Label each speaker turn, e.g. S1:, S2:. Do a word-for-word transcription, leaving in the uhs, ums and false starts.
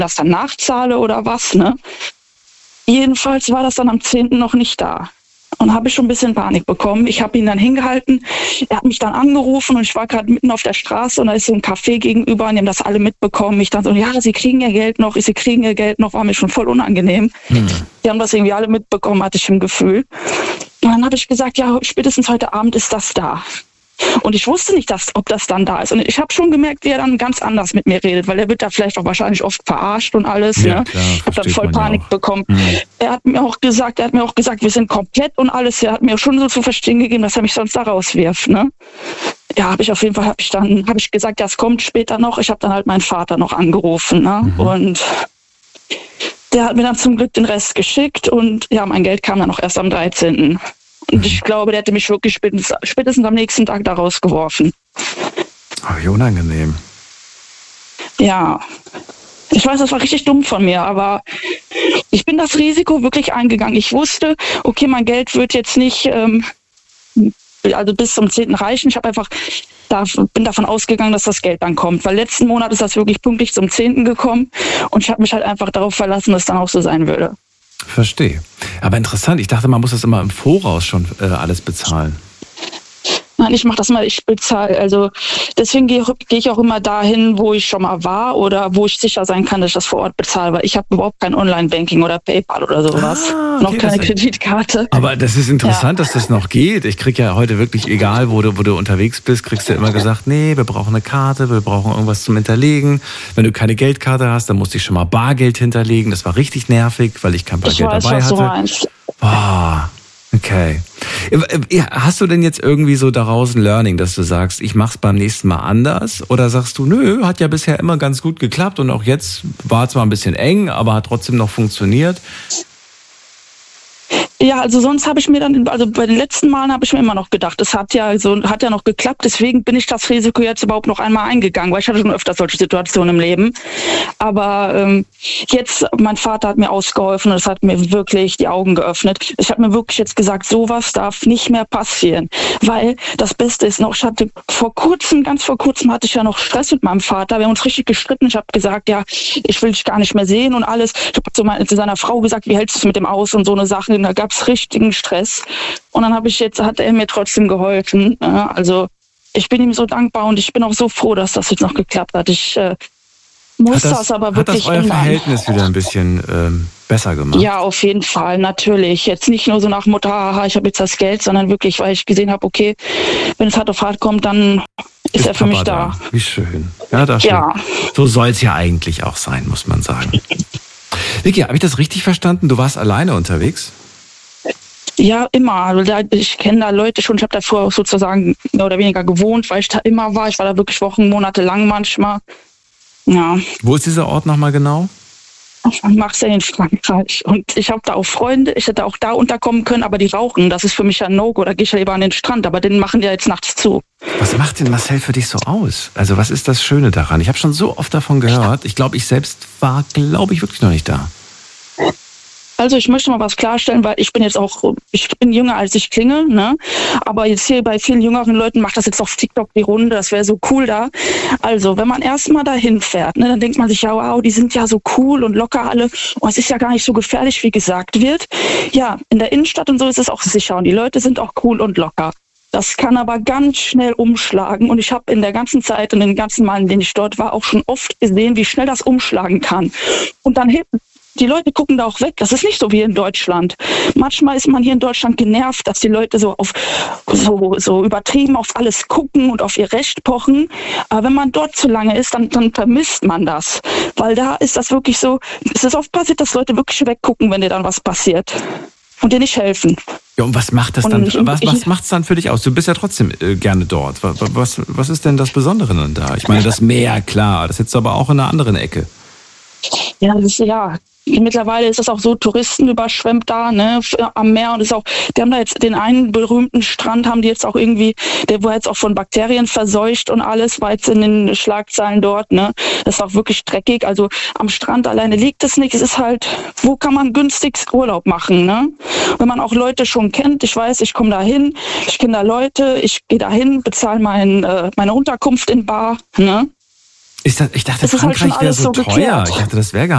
S1: das dann nachzahle oder was, ne? Jedenfalls war das dann am zehnten noch nicht da. Und habe ich schon ein bisschen Panik bekommen. Ich habe ihn dann hingehalten. Er hat mich dann angerufen und ich war gerade mitten auf der Straße und da ist so ein Café gegenüber und die haben das alle mitbekommen. Ich dachte so, ja, sie kriegen ihr Geld noch, sie kriegen ihr Geld noch, war mir schon voll unangenehm. Hm. Die haben das irgendwie alle mitbekommen, hatte ich im Gefühl. Und dann habe ich gesagt, ja, spätestens heute Abend ist das da. Und ich wusste nicht, dass, ob das dann da ist. Und ich habe schon gemerkt, wie er dann ganz anders mit mir redet, weil er wird da vielleicht auch wahrscheinlich oft verarscht und alles.
S2: Ja,
S1: ne?
S2: klar,
S1: ich habe dann voll Panik
S2: auch.
S1: bekommen.
S2: Mhm.
S1: Er hat mir auch gesagt, er hat mir auch gesagt, wir sind komplett und alles. Er hat mir schon so zu verstehen gegeben, dass er mich sonst da rauswirft. Ne? Ja, habe ich auf jeden Fall, habe ich dann, habe ich gesagt, das kommt später noch. Ich habe dann halt meinen Vater noch angerufen. Ne? Mhm. Und der hat mir dann zum Glück den Rest geschickt und ja, mein Geld kam dann auch erst am dreizehnten Und ich glaube, der hätte mich wirklich spätestens, spätestens am nächsten Tag da rausgeworfen.
S2: Oh, wie unangenehm.
S1: Ja, ich weiß, das war richtig dumm von mir, aber ich bin das Risiko wirklich eingegangen. Ich wusste, okay, mein Geld wird jetzt nicht ähm, also bis zum zehnten reichen. Ich habe einfach, da, bin davon ausgegangen, dass das Geld dann kommt. Weil letzten Monat ist das wirklich pünktlich zum zehnten gekommen und ich habe mich halt einfach darauf verlassen, dass es dann auch so sein würde.
S2: Verstehe. Aber interessant, ich dachte, man muss das immer im Voraus schon äh, alles bezahlen.
S1: Nein, ich mache das mal, ich bezahle. Also deswegen gehe geh ich auch immer dahin, wo ich schon mal war oder wo ich sicher sein kann, dass ich das vor Ort bezahle. Weil ich habe überhaupt kein Online-Banking oder PayPal oder sowas. Ah, okay, noch keine Kreditkarte.
S2: Aber das ist interessant,
S1: ja.
S2: dass das noch geht. Ich kriege ja heute wirklich, egal wo du, wo du unterwegs bist, kriegst du immer gesagt, nee, wir brauchen eine Karte, wir brauchen irgendwas zum Hinterlegen. Wenn du keine Geldkarte hast, dann musst du schon mal Bargeld hinterlegen. Das war richtig nervig, weil ich kein Bargeld
S1: ich weiß,
S2: dabei
S1: was
S2: hatte.
S1: Du meinst.
S2: Boah. Okay. Hast du denn jetzt irgendwie so daraus ein Learning, dass du sagst, ich mach's beim nächsten Mal anders? Oder sagst du, nö, hat ja bisher immer ganz gut geklappt und auch jetzt war zwar ein bisschen eng, aber hat trotzdem noch funktioniert?
S1: Ja, also sonst habe ich mir dann, also bei den letzten Malen habe ich mir immer noch gedacht, es hat ja so, hat ja noch geklappt, deswegen bin ich das Risiko jetzt überhaupt noch einmal eingegangen, weil ich hatte schon öfter solche Situationen im Leben. Aber ähm, jetzt, mein Vater hat mir ausgeholfen und das hat mir wirklich die Augen geöffnet. Ich habe mir wirklich jetzt gesagt, sowas darf nicht mehr passieren, weil das Beste ist noch, ich hatte vor kurzem, ganz vor kurzem hatte ich ja noch Stress mit meinem Vater, wir haben uns richtig gestritten, ich habe gesagt, ja, ich will dich gar nicht mehr sehen und alles. Ich habe zu, mein, zu seiner Frau gesagt, wie hältst du es mit dem aus und so eine Sache, da gab es richtigen Stress. Und dann habe ich jetzt, hat er mir trotzdem geholfen. Ja, also ich bin ihm so dankbar und ich bin auch so froh, dass das jetzt noch geklappt hat. Ich äh, muss das, das aber wirklich
S2: ändern. Hat das euer Verhältnis wieder ein bisschen ähm, besser gemacht?
S1: Ja, auf jeden Fall, natürlich. Jetzt nicht nur so nach Mutter, haha, ich habe jetzt das Geld, sondern wirklich, weil ich gesehen habe, okay, wenn es hart auf hart kommt, dann ist, ist er für Papa mich da. da.
S2: Wie schön. Ja, das
S1: ja.
S2: So soll es ja eigentlich auch sein, muss man sagen. Vicky, habe ich das richtig verstanden? Du warst alleine unterwegs?
S1: Ja, immer. Ich kenne da Leute schon. Ich habe da vorher auch sozusagen mehr oder weniger gewohnt, weil ich da immer war. Ich war da wirklich Wochen, Monate lang manchmal. Ja.
S2: Wo ist dieser Ort nochmal genau?
S1: Marseille in Frankreich. Und ich habe da auch Freunde. Ich hätte auch da unterkommen können, aber die rauchen. Das ist für mich ein No-Go. Da gehe ich lieber an den Strand. Aber den machen die ja jetzt nachts zu.
S2: Was macht denn Marseille für dich so aus? Also was ist das Schöne daran? Ich habe schon so oft davon gehört. Ich glaube, ich selbst war, glaube ich, wirklich noch nicht da.
S1: Also ich möchte mal was klarstellen, weil ich bin jetzt auch, ich bin jünger als ich klinge, ne? Aber jetzt hier bei vielen jüngeren Leuten macht das jetzt auf TikTok die Runde, das wäre so cool da. Also wenn man erstmal dahin fährt, ne, dann denkt man sich, ja wow, die sind ja so cool und locker alle und es ist ja gar nicht so gefährlich, wie gesagt wird. Ja, in der Innenstadt und so ist es auch sicher und die Leute sind auch cool und locker. Das kann aber ganz schnell umschlagen und ich habe in der ganzen Zeit und in den ganzen Malen, in denen ich dort war, auch schon oft gesehen, wie schnell das umschlagen kann. Und dann hebt die Leute gucken da auch weg. Das ist nicht so wie in Deutschland. Manchmal ist man hier in Deutschland genervt, dass die Leute so auf so, so übertrieben auf alles gucken und auf ihr Recht pochen. Aber wenn man dort zu lange ist, dann, dann vermisst man das. Weil da ist das wirklich so, es ist oft passiert, dass Leute wirklich weggucken, wenn dir dann was passiert. Und dir nicht helfen.
S2: Ja, und was macht das dann? Ich, was was macht es dann für dich aus? Du bist ja trotzdem äh, gerne dort. Was, was, was ist denn das Besondere denn da? Ich meine, das Meer, klar, das sitzt aber auch in einer anderen Ecke.
S1: Ja, das ist ja. Mittlerweile ist das auch so touristenüberschwemmt da, ne, am Meer und ist auch, die haben da jetzt den einen berühmten Strand, haben die jetzt auch irgendwie, der war jetzt auch von Bakterien verseucht und alles, war jetzt in den Schlagzeilen dort, ne, das ist auch wirklich dreckig, also am Strand alleine liegt es nicht, es ist halt, wo kann man günstig Urlaub machen, ne, wenn man auch Leute schon kennt, ich weiß, ich komme da hin, ich kenne da Leute, ich gehe da hin, bezahle mein, äh, meine Unterkunft in Bar, ne.
S2: Ist das, ich dachte,
S1: Es ist halt
S2: Frankreich
S1: schon
S2: wäre
S1: alles
S2: so
S1: so
S2: teuer.
S1: geklärt.
S2: Ich dachte, das wäre gar